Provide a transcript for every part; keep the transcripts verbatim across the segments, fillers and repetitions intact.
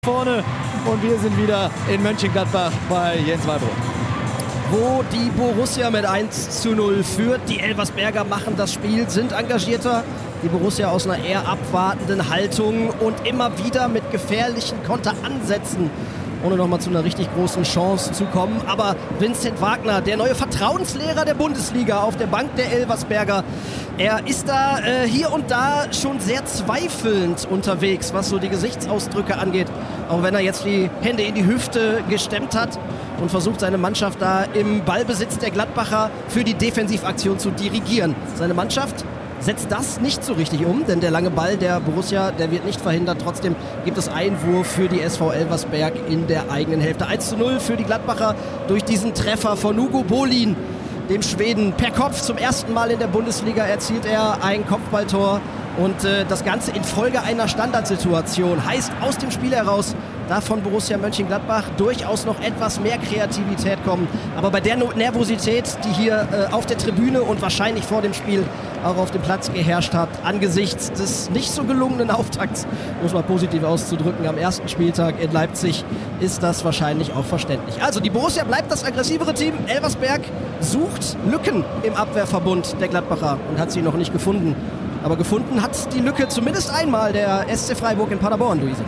Vorne und wir sind wieder in Mönchengladbach bei Jens Wallbrunn. Wo die Borussia mit eins zu null führt. Die Elversberger machen das Spiel, sind engagierter. Die Borussia aus einer eher abwartenden Haltung und immer wieder mit gefährlichen Konteransätzen, ohne nochmal zu einer richtig großen Chance zu kommen. Aber Vincent Wagner, der neue Vertrauenslehrer der Bundesliga auf der Bank der Elversberger, er ist da äh, hier und da schon sehr zweifelnd unterwegs, was so die Gesichtsausdrücke angeht. Auch wenn er jetzt die Hände in die Hüfte gestemmt hat und versucht, seine Mannschaft da im Ballbesitz der Gladbacher für die Defensivaktion zu dirigieren. Seine Mannschaft setzt das nicht so richtig um, denn der lange Ball der Borussia, der wird nicht verhindert. Trotzdem gibt es Einwurf für die S V Elversberg in der eigenen Hälfte. eins zu null für die Gladbacher durch diesen Treffer von Hugo Bolin, dem Schweden. Per Kopf zum ersten Mal in der Bundesliga erzielt er ein Kopfballtor. Und äh, das Ganze infolge einer Standardsituation. Heißt, aus dem Spiel heraus darf von Borussia Mönchengladbach durchaus noch etwas mehr Kreativität kommen. Aber bei der Nervosität, die hier äh, auf der Tribüne und wahrscheinlich vor dem Spiel auch auf dem Platz geherrscht hat, angesichts des nicht so gelungenen Auftakts, muss man positiv auszudrücken, am ersten Spieltag in Leipzig, ist das wahrscheinlich auch verständlich. Also die Borussia bleibt das aggressivere Team. Elversberg sucht Lücken im Abwehrverbund der Gladbacher und hat sie noch nicht gefunden. Aber gefunden hat die Lücke zumindest einmal der S C Freiburg in Paderborn, Luise.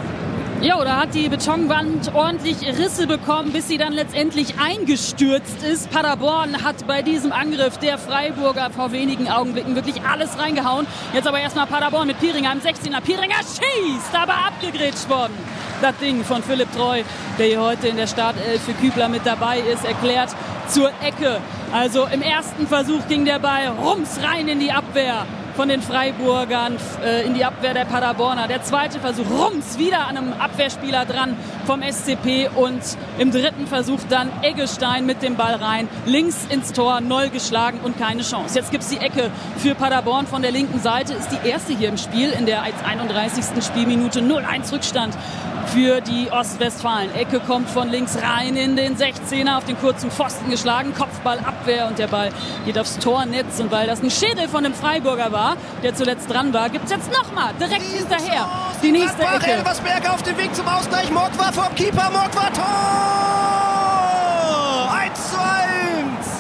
Ja, da hat die Betonwand ordentlich Risse bekommen, bis sie dann letztendlich eingestürzt ist. Paderborn hat bei diesem Angriff der Freiburger vor wenigen Augenblicken wirklich alles reingehauen. Jetzt aber erstmal Paderborn mit Pieringer im sechzehner. Pieringer schießt, aber abgegrätscht worden. Das Ding von Philipp Treu, der hier heute in der Startelf für Kübler mit dabei ist, erklärt zur Ecke. Also im ersten Versuch ging der Ball rums rein in die Abwehr von den Freiburgern, äh, in die Abwehr der Paderborner. Der zweite Versuch rums wieder an einem Abwehrspieler dran vom S C P und im dritten Versuch dann Eggestein mit dem Ball rein, links ins Tor, neu geschlagen und keine Chance. Jetzt gibt es die Ecke für Paderborn von der linken Seite, ist die erste hier im Spiel in der einunddreißigsten Spielminute. null eins Rückstand für die Ostwestfalen. Ecke kommt von links rein in den sechzehner, auf den kurzen Pfosten geschlagen, Kopfballabwehr und der Ball geht aufs Tornetz. Und weil das ein Schädel von dem Freiburger war, der zuletzt dran war, gibt es jetzt nochmal direkt hinterher die nächste Ecke. Elversberg auf dem Weg zum Ausgleich. Mokwa vom Keeper. Mokwa Tor! eins zu eins!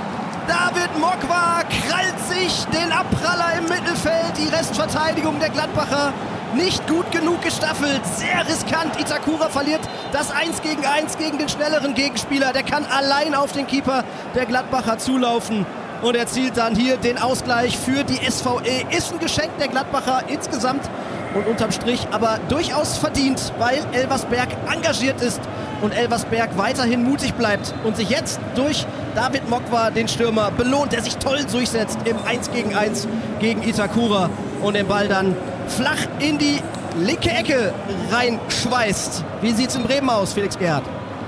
David Mokwa krallt sich den Abpraller im Mittelfeld. Die Restverteidigung der Gladbacher nicht gut genug gestaffelt, sehr riskant. Itakura verliert das eins gegen eins gegen den schnelleren Gegenspieler. Der kann allein auf den Keeper der Gladbacher zulaufen und erzielt dann hier den Ausgleich für die S V E. Ist ein Geschenk der Gladbacher insgesamt und unterm Strich aber durchaus verdient, weil Elversberg engagiert ist und Elversberg weiterhin mutig bleibt und sich jetzt durch David Mokwa, den Stürmer, belohnt, der sich toll durchsetzt im eins gegen eins gegen Itakura und den Ball dann flach in die linke Ecke reinschweißt. Wie sieht es in Bremen aus, Felix Gerhardt?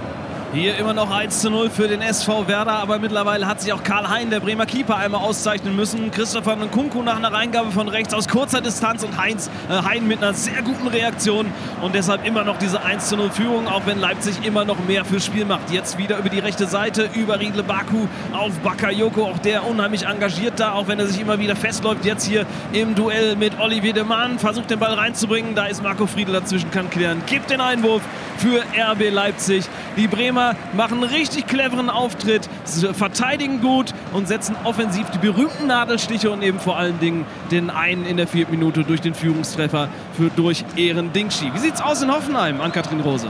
Hier immer noch eins zu null für den S V Werder, aber mittlerweile hat sich auch Karl Hein, der Bremer Keeper, einmal auszeichnen müssen. Christopher Nkunku nach einer Reingabe von rechts aus kurzer Distanz und Heinz, äh, Hein mit einer sehr guten Reaktion und deshalb immer noch diese eins zu null Führung, auch wenn Leipzig immer noch mehr fürs Spiel macht. Jetzt wieder über die rechte Seite, über Riedle Baku auf Bakayoko, auch der unheimlich engagiert da, auch wenn er sich immer wieder festläuft. Jetzt hier im Duell mit Olivier de Man, versucht den Ball reinzubringen, da ist Marco Friedl dazwischen, kann klären, gibt den Einwurf für R B Leipzig. Die Bremer machen einen richtig cleveren Auftritt, verteidigen gut und setzen offensiv die berühmten Nadelstiche und eben vor allen Dingen den einen in der vierten Minute durch den Führungstreffer für durch Ehren Dingschi. Wie sieht's aus in Hoffenheim, Ann-Kathrin Rose?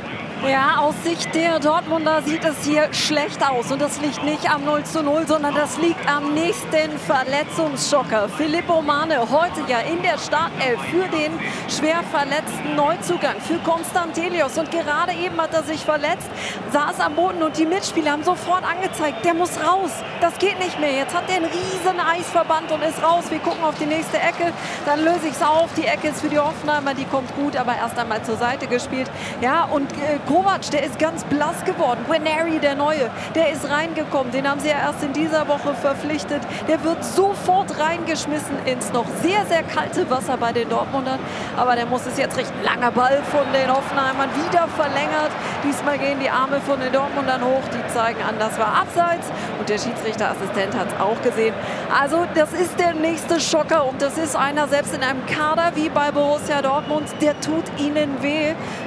Ja, aus Sicht der Dortmunder sieht es hier schlecht aus. Und das liegt nicht am null zu null, sondern das liegt am nächsten Verletzungsschocker. Filippo Mane heute ja in der Startelf für den schwer verletzten Neuzugang, für Konstantelios. Und gerade eben hat er sich verletzt, saß am Boden und die Mitspieler haben sofort angezeigt, der muss raus. Das geht nicht mehr. Jetzt hat er einen riesen Eisverband und ist raus. Wir gucken auf die nächste Ecke, dann löse ich es auf. Die Ecke ist für die Hoffenheimer, die kommt gut, aber erst einmal zur Seite gespielt. Ja, und äh, Kovac, der ist ganz blass geworden. Guarneri, der Neue, der ist reingekommen. Den haben sie ja erst in dieser Woche verpflichtet. Der wird sofort reingeschmissen ins noch sehr, sehr kalte Wasser bei den Dortmundern. Aber der muss es jetzt richten. Langer Ball von den Hoffenheimern, wieder verlängert. Diesmal gehen die Arme von den Dortmundern hoch. Die zeigen an, das war Abseits. Und der Schiedsrichterassistent hat es auch gesehen. Also das ist der nächste Schocker. Und das ist einer, selbst in einem Kader wie bei Borussia Dortmund, der tut ihnen weh.